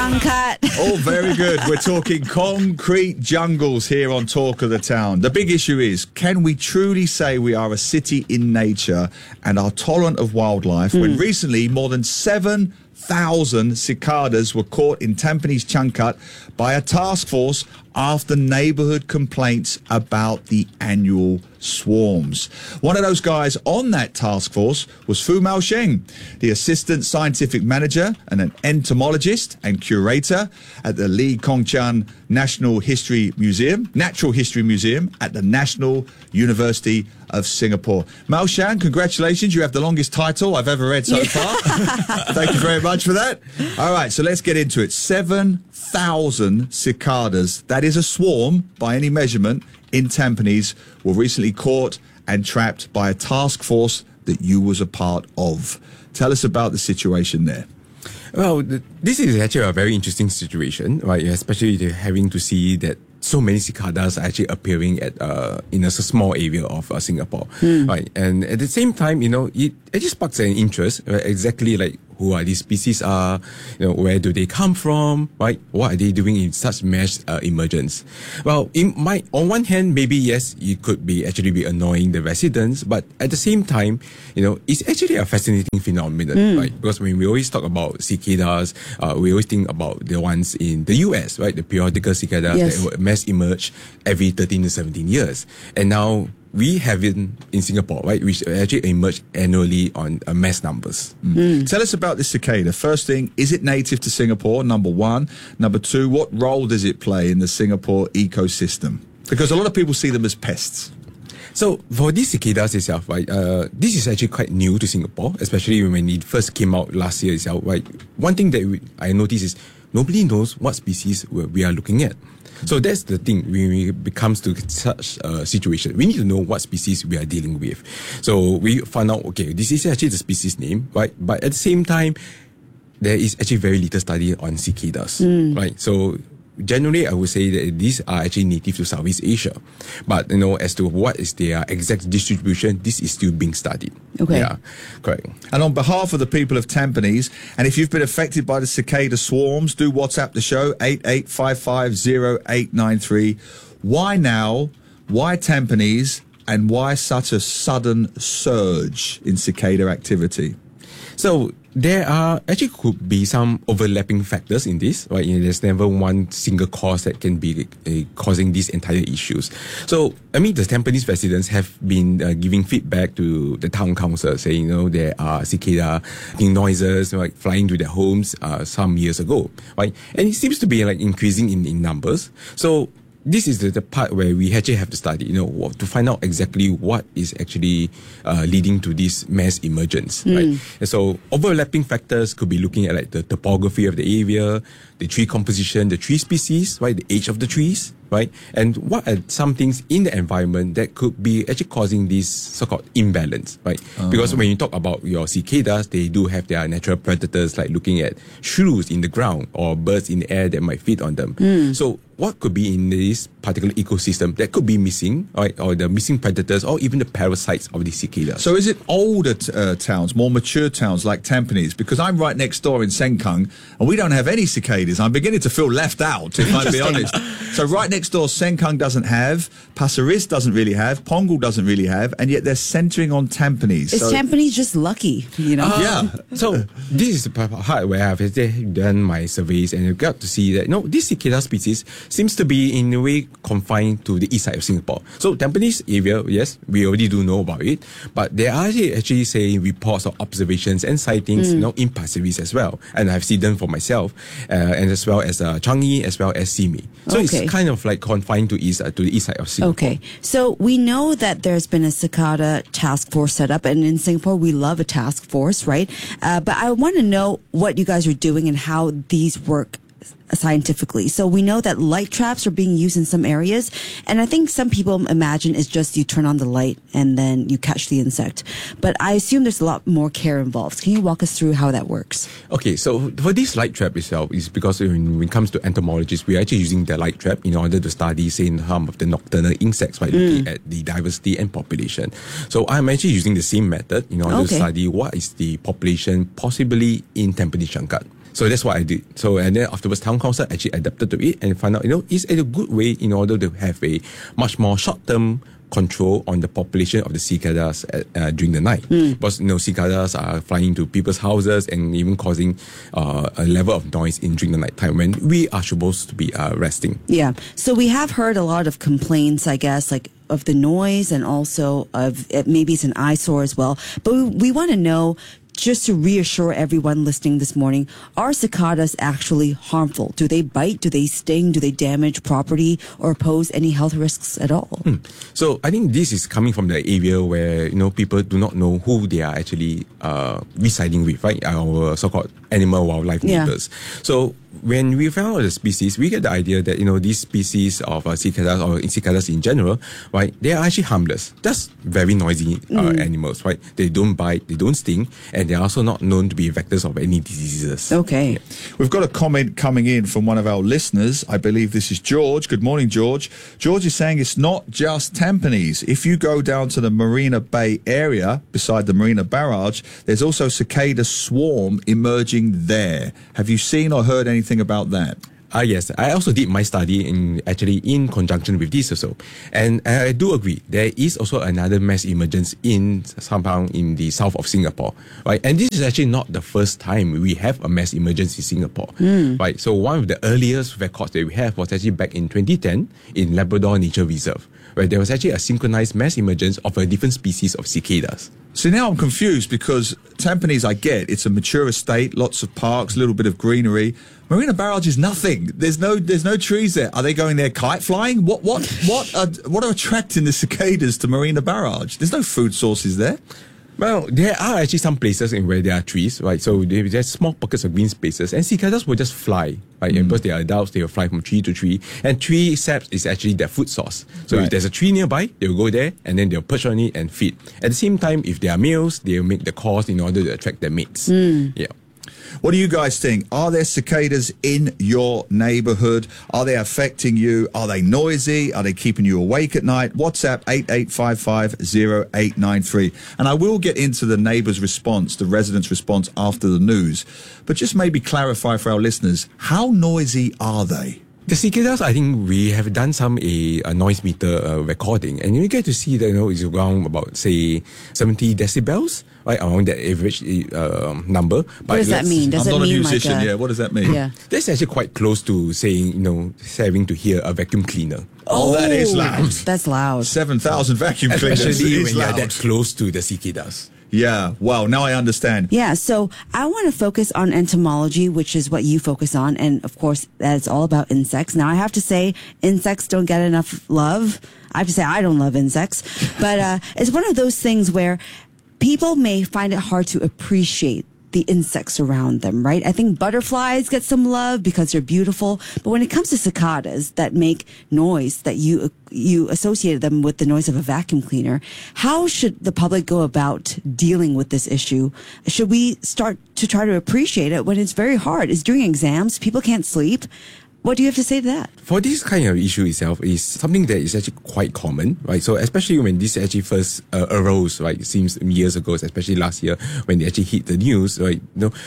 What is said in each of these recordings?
Changkat. Oh, very good. We're talking concrete jungles here on Talk of the Town. The big issue is, can we truly say we are a city in nature and are tolerant of wildlife when recently more than 7,000 cicadas were caught in Tampines Changkat by a task force after neighbourhood complaints about the annual swarms. One of those guys on that task force was Fu Mao Sheng, the assistant scientific manager and an entomologist and curator at the Lee Kong Chian Natural History Museum at the National University of Singapore. Mao Sheng, congratulations. You have the longest title I've ever read so far. Thank you very much for that. All right, so let's get into it. 7,000 cicadas, that is a swarm by any measurement, in Tampines were recently caught and trapped by a task force that you was a part of. Tell us about the situation there. Well, this is actually a very interesting situation, right? Especially having to see that so many cicadas are actually appearing at in a small area of Singapore, right? And at the same time, it just sparks an interest, right? Exactly like who are these species are, where do they come from, right? What are they doing in such mass emergence? Well, on one hand, maybe yes, it could be annoying the residents, but at the same time, it's actually a fascinating phenomenon, right? Because when we always talk about cicadas, we always think about the ones in the US, right? The periodical cicadas that mass emerge every 13 to 17 years. And now we have it in Singapore, right, which actually emerge annually on mass numbers. Tell us about this cicada. First thing, is it native to Singapore? Number one. Number two, what role does it play in the Singapore ecosystem? Because a lot of people see them as pests. So for these cicadas itself, right, this is actually quite new to Singapore, especially when it first came out last year itself, right? One thing that I noticed is nobody knows what species we are looking at. So that's the thing when it comes to such a situation. We need to know what species we are dealing with. So we found out, okay, this is actually the species name, right? But at the same time, there is actually very little study on cicadas, right? So generally, I would say that these are actually native to Southeast Asia. But, as to what is their exact distribution, this is still being studied. Okay. Yeah, correct. And on behalf of the people of Tampines, and if you've been affected by the cicada swarms, do WhatsApp the show, 88550893. Why now? Why Tampines? And why such a sudden surge in cicada activity? So there actually could be some overlapping factors in this, right? There's never one single cause that can be causing these entire issues. So, the Tampines residents have been giving feedback to the town council saying, there are cicada noises like flying to their homes some years ago, right? And it seems to be increasing in numbers. So, this is the part where we actually have to study, to find out exactly what is actually leading to this mass emergence, right? And so overlapping factors could be looking at the topography of the area, the tree composition, the tree species, right? The age of the trees, right? And what are some things in the environment that could be actually causing this so-called imbalance, right? Because when you talk about your cicadas, they do have their natural predators, like looking at shrews in the ground or birds in the air that might feed on them. So what could be in this particular ecosystem that could be missing, right? Or the missing predators or even the parasites of the cicadas. So is it older towns, more mature towns like Tampines? Because I'm right next door in Sengkang and we don't have any cicadas. I'm beginning to feel left out, if I'm being honest. So right next door, Sengkang doesn't have, Pasir Ris doesn't really have, Punggol doesn't really have, and yet they're centering on Tampines. Is Tampines just lucky, Yeah. So this is the part where I've done my surveys and I've got to see that, this cicada species seems to be in a way confined to the east side of Singapore. So Tampines area, yes, we already do know about it, but there are actually saying reports or observations and sightings, in Pasir Ris as well. And I've seen them for myself, and as well as Changi, as well as Simi. So it's kind of confined to the east side of Singapore. Okay. So we know that there's been a cicada task force set up, and in Singapore we love a task force, right? But I want to know what you guys are doing and how these work scientifically. So we know that light traps are being used in some areas, and I think some people imagine it's just you turn on the light and then you catch the insect. But I assume there's a lot more care involved. Can you walk us through how that works? Okay, so for this light trap itself, is because when it comes to entomologists, we're actually using the light trap in order to study, say, some of the nocturnal insects, right, looking at the diversity and population. So I'm actually using the same method in order to study what is the population possibly in Tampines Changkat. So that's what I did. So, and then afterwards, town council actually adapted to it and found out, it's a good way in order to have a much more short-term control on the population of the cicadas during the night. Because, cicadas are flying to people's houses and even causing a level of noise during the night time when we are supposed to be resting. Yeah. So we have heard a lot of complaints, I guess, like of the noise and also of maybe it's an eyesore as well. But we want to know, just to reassure everyone listening this morning, are cicadas actually harmful? Do they bite? Do they sting? Do they damage property or pose any health risks at all? So I think this is coming from the area where, people do not know who they are actually residing with, right? Our so-called animal wildlife neighbors. So when we found out the species, we get the idea that, these species of cicadas or cicadas in general, right, they are actually harmless. Just very noisy animals, right? They don't bite, they don't sting, and they're also not known to be vectors of any diseases. Okay. We've got a comment coming in from one of our listeners. I believe this is George. Good morning, George. George is saying it's not just Tampines. If you go down to the Marina Bay area, beside the Marina Barrage, there's also cicada swarm emerging there. Have you seen or heard anything about that? Yes, I also did my study in conjunction with this also. And I do agree, there is also another mass emergence somehow in the south of Singapore, right? And this is actually not the first time we have a mass emergence in Singapore, right? So one of the earliest records that we have was actually back in 2010 in Labrador Nature Reserve, where there was actually a synchronized mass emergence of a different species of cicadas. So now I'm confused because Tampines, I get, it's a mature estate, lots of parks, a little bit of greenery. Marina Barrage is nothing. There's no trees there. Are they going there kite flying? What are attracting the cicadas to Marina Barrage? There's no food sources there. Well, there are actually some places in where there are trees, right? So there's small pockets of green spaces, and cicadas will just fly, right? And because they are adults, they will fly from tree to tree, and tree sap is actually their food source. So if there's a tree nearby, they will go there, and then they'll perch on it and feed. At the same time, if they are males, they will make the calls in order to attract their mates. Yeah. What do you guys think? Are there cicadas in your neighborhood? Are they affecting you? Are they noisy? Are they keeping you awake at night? WhatsApp 88550893. And I will get into the neighbor's response, the residents' response after the news. But just maybe clarify for our listeners, how noisy are they? The cicadas, I think we have done a noise meter recording, and you get to see that it's around about, say, 70 decibels, right, around that average number. But what does that mean? Does I'm it not mean a musician. like Yeah, what does that mean? Yeah, that's actually quite close to saying, having to hear a vacuum cleaner. Oh, that is loud. That's loud. 7,000 vacuum cleaners. Especially is when you're loud. that close to the cicadas. Yeah, wow, now I understand. Yeah, so I want to focus on entomology, which is what you focus on. And of course, that's all about insects. Now, I have to say, insects don't get enough love. I have to say, I don't love insects. But it's one of those things where people may find it hard to appreciate the insects around them, right? I think butterflies get some love because they're beautiful. But when it comes to cicadas that make noise, that you associated them with the noise of a vacuum cleaner, how should the public go about dealing with this issue? Should we start to try to appreciate it when it's very hard? It's during exams. People can't sleep. What do you have to say to that? For this kind of issue itself is something that is actually quite common, right? So especially when this actually first arose, right? It seems years ago, especially last year when they actually hit the news, right?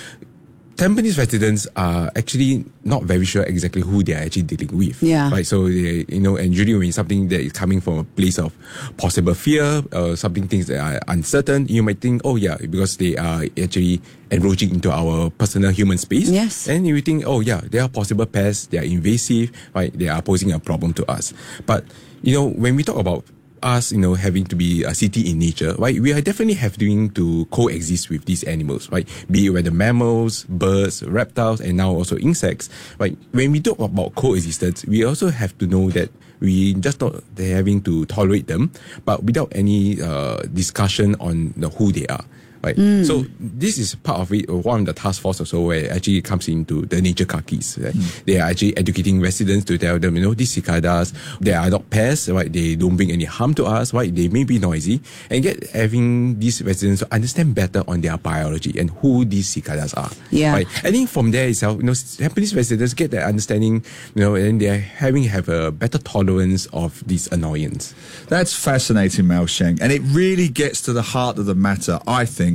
Tampines residents are actually not very sure exactly who they are actually dealing with. Yeah. Right. So they, and usually when something that is coming from a place of possible fear, things that are uncertain, you might think, oh yeah, because they are actually encroaching into our personal human space. Yes. And you think, oh yeah, they are possible pests, they are invasive, right? They are posing a problem to us. But, when we talk about us, having to be a city in nature, right? We are definitely having to coexist with these animals, right? Be it whether mammals, birds, reptiles, and now also insects, right? When we talk about coexistence, we also have to know that we just not having to tolerate them, but without any discussion on who they are. Right. So this is part of it, one of the task force also, where it actually comes into the nature kakis. Right? They are actually educating residents to tell them, these cicadas, they are not pests, right? They don't bring any harm to us, right? They may be noisy, and having these residents to understand better on their biology and who these cicadas are. Yeah. Right. I think from there itself, Japanese residents get that understanding, and they have a better tolerance of this annoyance. That's fascinating, Mao Sheng. And it really gets to the heart of the matter, I think,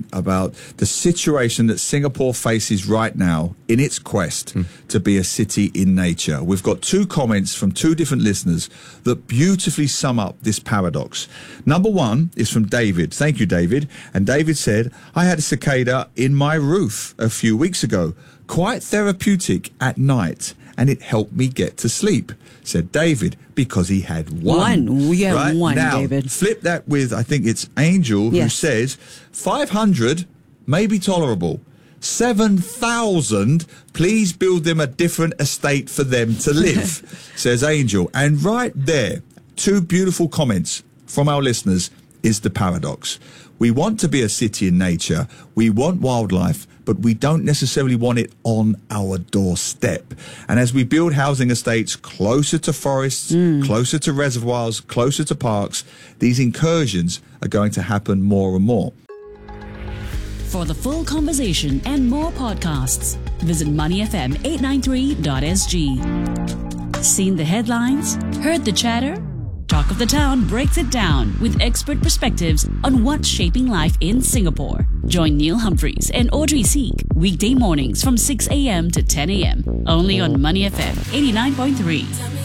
talking about the situation that Singapore faces right now in its quest to be a city in nature. We've got two comments from two different listeners that beautifully sum up this paradox. Number one is from David. Thank you, David. And David said, I had a cicada in my roof a few weeks ago, quite therapeutic at night, and it helped me get to sleep, said David, because he had one. We have right? one, now, David. Flip that with, I think it's Angel, who Yes. says 500 may be tolerable. 7,000, please build them a different estate for them to live, says Angel. And right there, two beautiful comments from our listeners is the paradox. We want to be a city in nature. We want wildlife, but we don't necessarily want it on our doorstep. And as we build housing estates closer to forests, closer to reservoirs, closer to parks, these incursions are going to happen more and more. For the full conversation and more podcasts, visit moneyfm893.sg. Seen the headlines? Heard the chatter? Talk of the Town breaks it down with expert perspectives on what's shaping life in Singapore. Join Neil Humphreys and Audrey Seek weekday mornings from 6 a.m. to 10 a.m. only on Money FM 89.3.